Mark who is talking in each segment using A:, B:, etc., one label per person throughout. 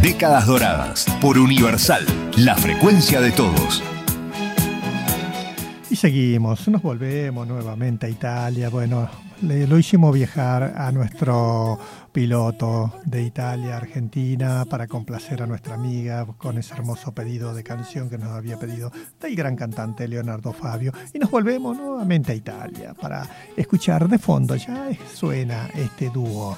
A: Décadas Doradas, por Universal, la frecuencia de todos.
B: Y seguimos, nos volvemos nuevamente a Italia. Bueno, lo hicimos viajar a nuestro piloto de Italia, Argentina, para complacer a nuestra amiga con ese hermoso pedido de canción que nos había pedido del gran cantante Leonardo Fabio. Y nos volvemos nuevamente a Italia para escuchar de fondo, ya suena este dúo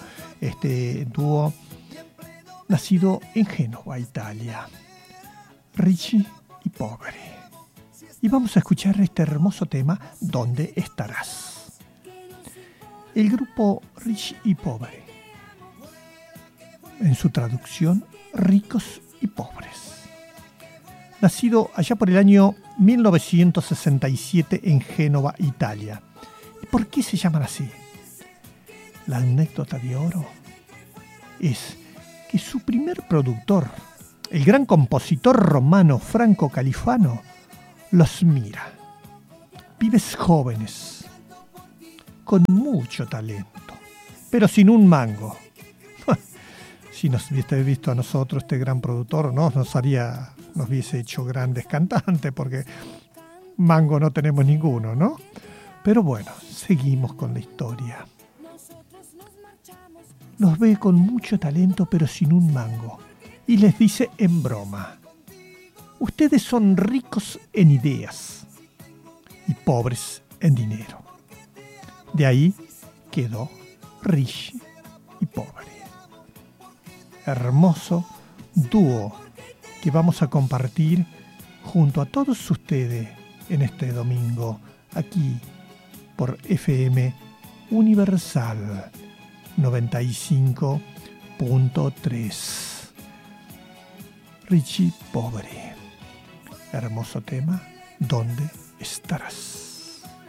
B: nacido en Génova, Italia, Ricci y Poveri. Y vamos a escuchar este hermoso tema, ¿Dónde estarás? El grupo Ricci y Poveri, en su traducción, ricos y pobres. Nacido allá por el año 1967 en Génova, Italia. ¿Y por qué se llaman así? La anécdota de oro es que su primer productor, el gran compositor romano Franco Califano, los mira. Pibes jóvenes, con mucho talento, pero sin un mango. Si nos hubiese visto a nosotros, este gran productor, nos hubiese hecho grandes cantantes, porque mango no tenemos ninguno, ¿no? Pero bueno, seguimos con la historia. Los ve con mucho talento, pero sin un mango, y les dice en broma: ustedes son ricos en ideas y pobres en dinero. De ahí quedó Ricci y Poveri. Hermoso dúo que vamos a compartir junto a todos ustedes en este domingo, aquí por FM Universal 95.3. Ricci Poveri. Hermoso tema, ¿dónde estarás?